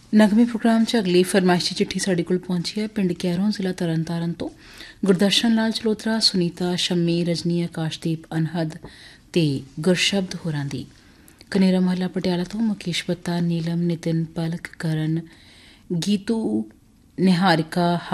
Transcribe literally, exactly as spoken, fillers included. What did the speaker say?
ਨਗਮੇ programme 'ਚ ਅਗਲੀ ਫਰਮਾਇਸ਼ੀ ਚਿੱਠੀ ਸਾਡੇ ਕੋਲ ਪਹੁੰਚੀ ਹੈ ਪਿੰਡ ਕੈਰੋਂ ਜ਼ਿਲ੍ਹਾ ਤਰਨਤਾਰਨ ਤੋਂ ਗੁਰਦਰਸ਼ਨ ਲਾਲ ਚਲੋਤਰਾ, ਸੁਨੀਤਾ, ਸ਼ੰਮੀ, ਰਜਨੀ, ਆਕਾਸ਼ਦੀਪ, ਅਨਹਦ ਤੇ ਗੁਰਸ਼ਬਦ ਹੋਰਾਂ ਦੀ। ਕਨੇਰਾ ਮਹੱਲਾ ਪਟਿਆਲਾ ਤੋਂ ਮੁਕੇਸ਼ ਬੱਤਾ, ਨੀਲਮ, ਨਿਤਿਨ, ਪਲਕ, ਕਰਨ, ਗੀਤੂ, ਨਿਹਾਰਿਕਾ,